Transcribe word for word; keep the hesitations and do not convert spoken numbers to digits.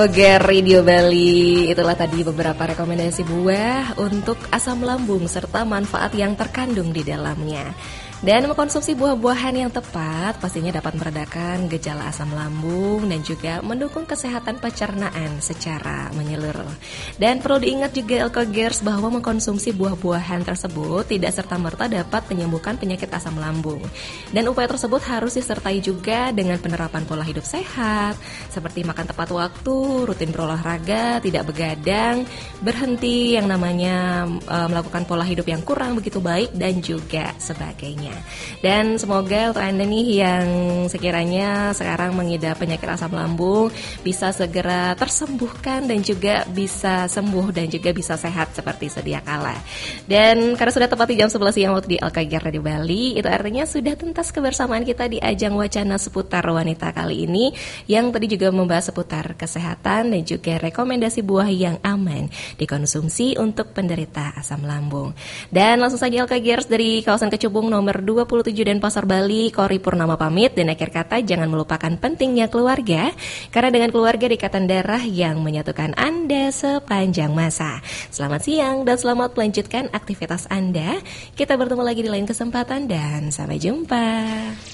Oke, Radio Bali, itulah tadi beberapa rekomendasi buah untuk asam lambung serta manfaat yang terkandung di dalamnya. Dan mengkonsumsi buah-buahan yang tepat pastinya dapat meredakan gejala asam lambung dan juga mendukung kesehatan pencernaan secara menyeluruh. Dan perlu diingat juga Elkogers bahwa mengkonsumsi buah-buahan tersebut tidak serta-merta dapat menyembuhkan penyakit asam lambung. Dan upaya tersebut harus disertai juga dengan penerapan pola hidup sehat, seperti makan tepat waktu, rutin berolahraga, tidak begadang, berhenti yang namanya e, melakukan pola hidup yang kurang begitu baik dan juga sebagainya. Dan semoga untuk Anda nih yang sekiranya sekarang mengidap penyakit asam lambung bisa segera tersembuhkan dan juga bisa sembuh dan juga bisa sehat seperti sedia kala. Dan karena sudah tepat di jam sebelas siang waktu di L K G Radio Bali, itu artinya sudah tuntas kebersamaan kita di ajang wacana seputar wanita kali ini yang tadi juga membahas seputar kesehatan dan juga rekomendasi buah yang aman dikonsumsi untuk penderita asam lambung. Dan langsung saja L K Gers dari kawasan Kecubung nomor dua puluh tujuh dan Pasar Bali, Kori Purnama pamit dan akhir kata jangan melupakan pentingnya keluarga karena dengan keluarga ikatan darah yang menyatukan Anda sepanjang masa. Selamat siang dan selamat melanjutkan aktivitas Anda. Kita bertemu lagi di lain kesempatan dan sampai jumpa.